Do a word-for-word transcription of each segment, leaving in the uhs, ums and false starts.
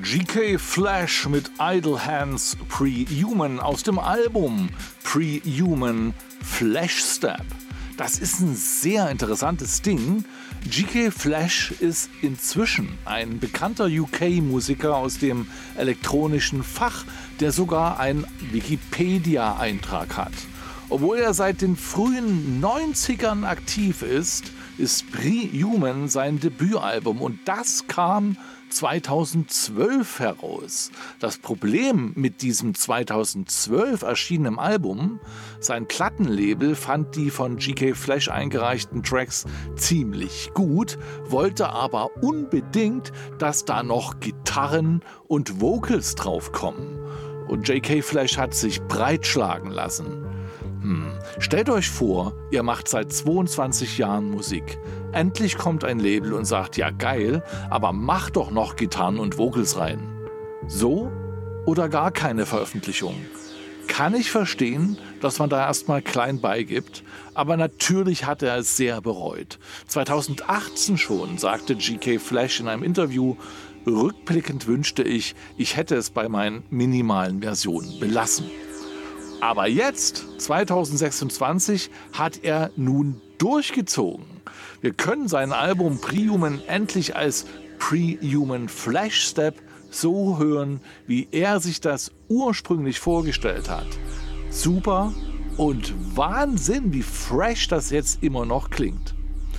G K Flash mit Idle Hands Pre-Human aus dem Album Pre-Human Flash Step. Das ist ein sehr interessantes Ding. G K Flash ist inzwischen ein bekannter U K-Musiker aus dem elektronischen Fach, der sogar einen Wikipedia-Eintrag hat. Obwohl er seit den frühen neunzigern aktiv ist, ist Pre-Human sein Debütalbum und das kam zweitausendzwölf heraus. Das Problem mit diesem zweitausendzwölf erschienenen Album, sein Plattenlabel fand die von G K Flash eingereichten Tracks ziemlich gut, wollte aber unbedingt, dass da noch Gitarren und Vocals draufkommen. Und G K Flash hat sich breitschlagen lassen. Hm. Stellt euch vor, ihr macht seit zweiundzwanzig Jahren Musik. Endlich kommt ein Label und sagt, ja geil, aber macht doch noch Gitarren und Vocals rein. So oder gar keine Veröffentlichung. Kann ich verstehen, dass man da erstmal klein beigibt, aber natürlich hat er es sehr bereut. zweitausendachtzehn schon sagte G K Flash in einem Interview, rückblickend wünschte ich, ich hätte es bei meinen minimalen Versionen belassen. Aber jetzt, zweitausendsechsundzwanzig, hat er nun durchgezogen. Wir können sein Album Pre-Human endlich als Pre-Human Flash Step so hören, wie er sich das ursprünglich vorgestellt hat. Super und Wahnsinn, wie fresh das jetzt immer noch klingt.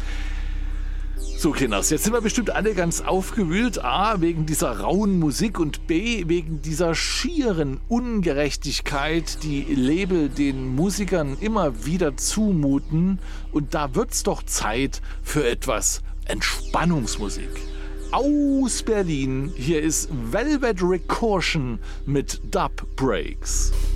So, Kinders, jetzt sind wir bestimmt alle ganz aufgewühlt. A, wegen dieser rauen Musik und B, wegen dieser schieren Ungerechtigkeit, die Label den Musikern immer wieder zumuten. Und da wird's doch Zeit für etwas Entspannungsmusik. Aus Berlin, hier ist Velvet Recursion mit Dub Breaks.